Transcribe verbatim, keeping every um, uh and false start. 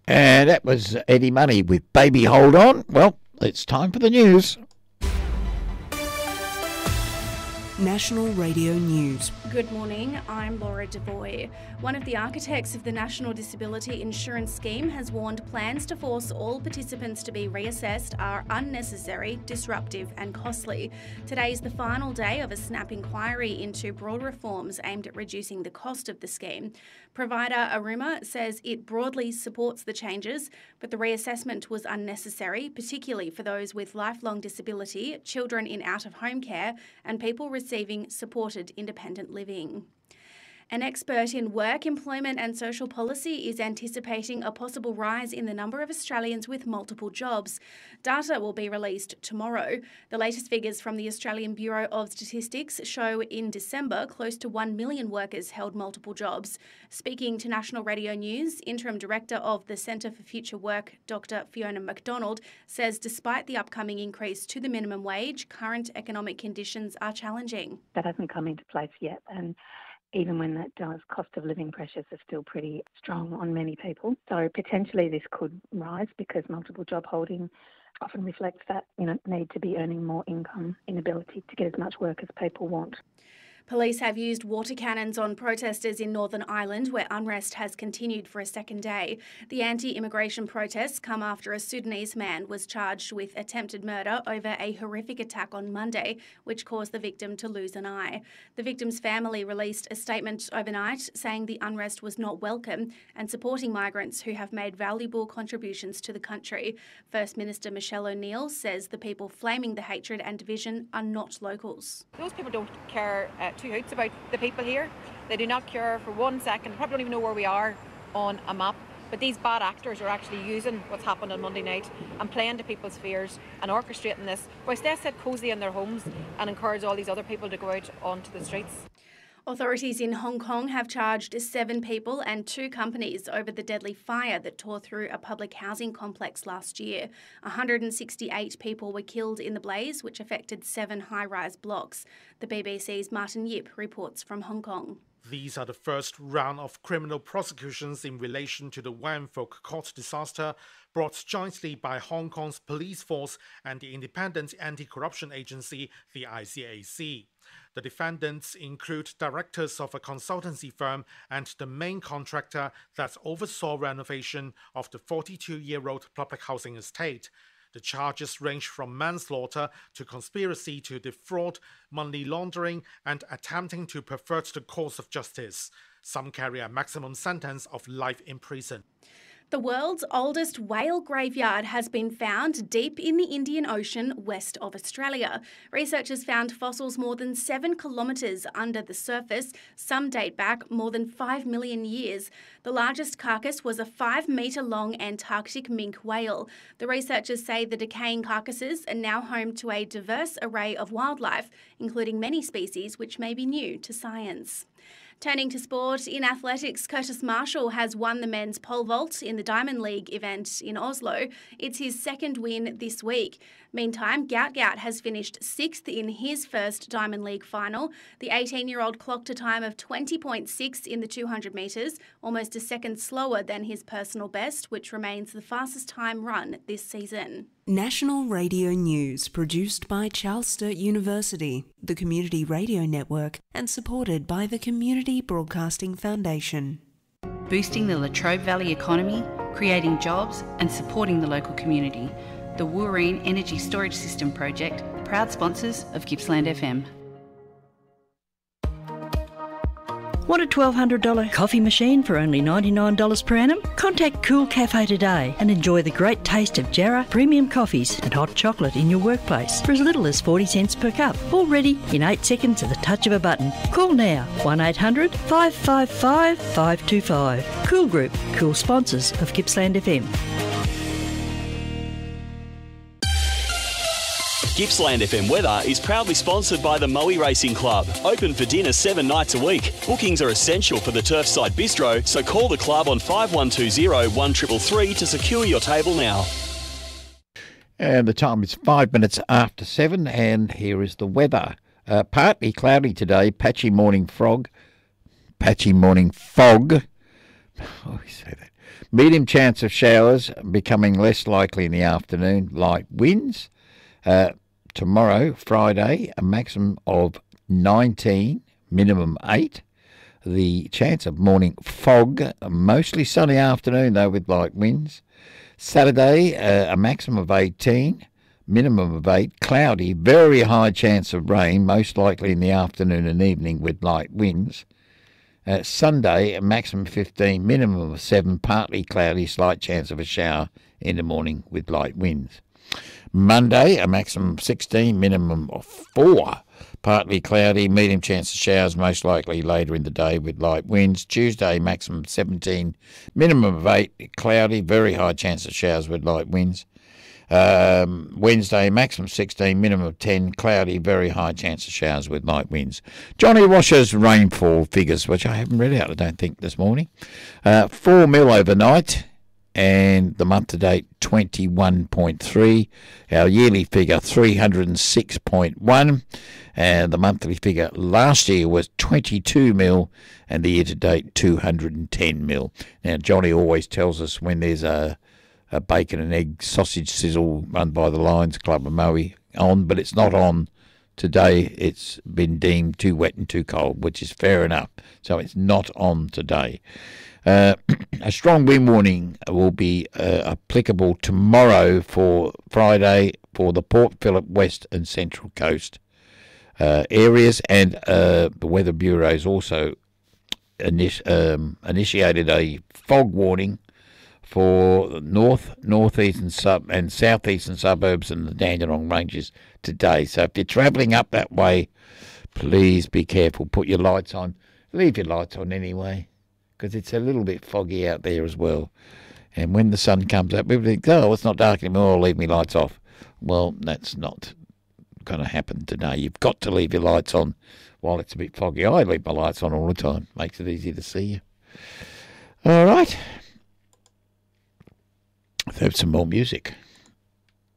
And that was Eddie Money with Baby Hold On. Well, it's time for the news. National Radio News. Good morning, I'm Laura Devoy. One of the architects of the National Disability Insurance Scheme has warned plans to force all participants to be reassessed are unnecessary, disruptive and costly. Today is the final day of a snap inquiry into broad reforms aimed at reducing the cost of the scheme. Provider Aruma says it broadly supports the changes, but the reassessment was unnecessary, particularly for those with lifelong disability, children in out-of-home care and people receiving supported independent living. An expert in work, employment and social policy is anticipating a possible rise in the number of Australians with multiple jobs. Data will be released tomorrow. The latest figures from the Australian Bureau of Statistics show in December close to one million workers held multiple jobs. Speaking to National Radio News, Interim Director of the Centre for Future Work, Doctor Fiona McDonald, says despite the upcoming increase to the minimum wage, current economic conditions are challenging. That hasn't come into place yet, and even when that does, cost of living pressures are still pretty strong on many people. So potentially this could rise because multiple job holding often reflects that, you know, need to be earning more income, inability to get as much work as people want. Police have used water cannons on protesters in Northern Ireland, where unrest has continued for a second day. The anti-immigration protests come after a Sudanese man was charged with attempted murder over a horrific attack on Monday, which caused the victim to lose an eye. The victim's family released a statement overnight saying the unrest was not welcome and supporting migrants who have made valuable contributions to the country. First Minister Michelle O'Neill says the people flaming the hatred and division are not locals. Those people don't care uh, two hoots about the people here. They do not care for one second, probably don't even know where we are on a map. But these bad actors are actually using what's happened on Monday night and playing to people's fears and orchestrating this, whilst they sit cosy in their homes and encourage all these other people to go out onto the streets. Authorities in Hong Kong have charged seven people and two companies over the deadly fire that tore through a public housing complex last year. one hundred sixty-eight people were killed in the blaze, which affected seven high-rise blocks. The B B C's Martin Yip reports from Hong Kong. These are the first round of criminal prosecutions in relation to the Wang Fuk Court disaster, brought jointly by Hong Kong's police force and the independent anti-corruption agency, the I C A C. The defendants include directors of a consultancy firm and the main contractor that oversaw renovation of the forty-two-year-old public housing estate. The charges range from manslaughter to conspiracy to defraud, money laundering, and attempting to pervert the course of justice. Some carry a maximum sentence of life in prison. The world's oldest whale graveyard has been found deep in the Indian Ocean west of Australia. Researchers found fossils more than seven kilometres under the surface. Some date back more than five million years. The largest carcass was a five metre long Antarctic minke whale. The researchers say the decaying carcasses are now home to a diverse array of wildlife, including many species which may be new to science. Turning to sport, in athletics, Curtis Marshall has won the men's pole vault in the Diamond League event in Oslo. It's his second win this week. Meantime, Gout Gout has finished sixth in his first Diamond League final. The eighteen-year-old clocked a time of twenty point six in the two hundred metres, almost a second slower than his personal best, which remains the fastest time run this season. National Radio News, produced by Charles Sturt University, the Community Radio Network, and supported by the Community Broadcasting Foundation. Boosting the Latrobe Valley economy, creating jobs and supporting the local community. The Wooreen Energy Storage System Project, proud sponsors of Gippsland F M. Want a twelve hundred dollars coffee machine for only ninety-nine dollars per annum? Contact Cool Cafe today and enjoy the great taste of Jarrah premium coffees and hot chocolate in your workplace for as little as forty cents per cup. All ready in eight seconds at the touch of a button. Call now, one eight hundred, five five five, five two five. Cool Group, cool sponsors of Gippsland F M. Gippsland F M weather is proudly sponsored by the Moe Racing Club. Open for dinner seven nights a week. Bookings are essential for the Turfside Bistro, so call the club on five one two zero, one three three three to secure your table now. And the time is five minutes after seven, and here is the weather. Uh, partly cloudy today, patchy morning frog, patchy morning fog. Oh, we say that. Medium chance of showers becoming less likely in the afternoon. Light winds. Uh, tomorrow, Friday, a maximum of nineteen, minimum eight. The chance of morning fog, mostly sunny afternoon though with light winds. Saturday, uh, a maximum of eighteen, minimum of eight. Cloudy, very high chance of rain, most likely in the afternoon and evening with light winds. Uh, Sunday, a maximum of fifteen, minimum of seven, partly cloudy, slight chance of a shower in the morning with light winds. Monday, a maximum of sixteen, minimum of four, partly cloudy, medium chance of showers, most likely later in the day with light winds. Tuesday, maximum of seventeen, minimum of eight, cloudy, very high chance of showers with light winds. Um, Wednesday, maximum sixteen, minimum of ten, cloudy, very high chance of showers with light winds. Johnny Washer's rainfall figures, which I haven't read out, I don't think, this morning. Uh, four mil overnight, and the month to date, twenty-one point three. Our yearly figure, three hundred six point one. And the monthly figure last year was twenty-two mil, and the year to date, two hundred ten mil. Now, Johnny always tells us when there's a a bacon and egg sausage sizzle run by the Lions Club of Moe on, but it's not on today. It's been deemed too wet and too cold, which is fair enough. So it's not on today. Uh, a strong wind warning will be uh, applicable tomorrow for Friday for the Port Phillip West and Central Coast uh, areas, and uh, the Weather Bureau has also init- um, initiated a fog warning for north, northeastern sub and southeastern suburbs and the Dandenong Ranges today. So if you're travelling up that way, please be careful. Put your lights on. Leave your lights on anyway, because it's a little bit foggy out there as well. And when the sun comes up, people think, oh, it's not dark anymore, I'll leave my lights off. Well, that's not going to happen today. You've got to leave your lights on while it's a bit foggy. I leave my lights on all the time. Makes it easy to see you. All right. Let's have some more music.